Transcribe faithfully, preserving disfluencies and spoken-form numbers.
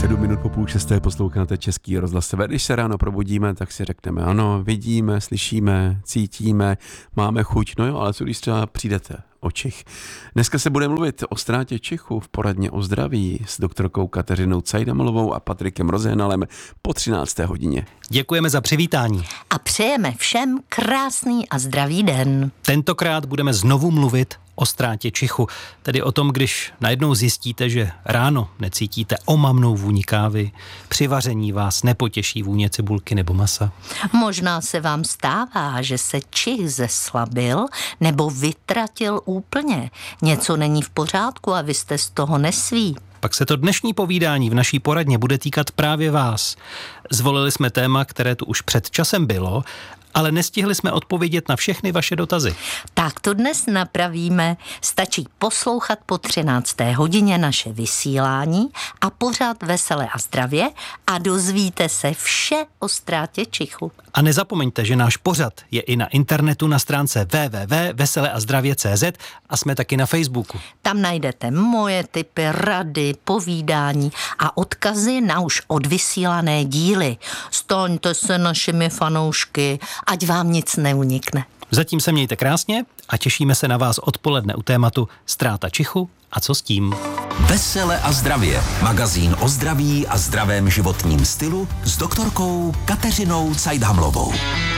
Sedm minut po půl šesté posloucháte Český rozhlas Sever. Když se ráno probudíme, tak si řekneme, ano, vidíme, slyšíme, cítíme, máme chuť, no jo, ale co když třeba přijdete o čich. Dneska se bude mluvit o ztrátě čichu v poradně o zdraví s doktorkou Kateřinou Cajdamelovou a Patrikem Rozehnalem po třinácté hodině. Děkujeme za přivítání. A přejeme všem krásný a zdravý den. Tentokrát budeme znovu mluvit o ztrátě čichu, tedy o tom, když najednou zjistíte, že ráno necítíte omamnou vůni kávy, při vaření vás nepotěší vůně cibulky nebo masa. Možná se vám stává, že se čich zeslabil nebo vytratil úplně. Něco není v pořádku a vy jste z toho nesví. Pak se to dnešní povídání v naší poradně bude týkat právě vás. Zvolili jsme téma, které tu už před časem bylo, ale nestihli jsme odpovědět na všechny vaše dotazy. Tak to dnes napravíme. Stačí poslouchat po třinácté hodině naše vysílání a pořád Vesele a zdravě a dozvíte se vše o ztrátě čichu. A nezapomeňte, že náš pořad je i na internetu na stránce w w w tečka vesele a zdravě tečka c z a jsme taky na Facebooku. Tam najdete moje tipy, rady, povídání a odkazy na už odvysílané díly. Staňte se našimi fanoušky, ať vám nic neunikne. Zatím se mějte krásně a těšíme se na vás odpoledne u tématu ztráta čichu a co s tím. Vesele a zdravě. Magazín o zdraví a zdravém životním stylu s doktorkou Kateřinou Cajdamelovou.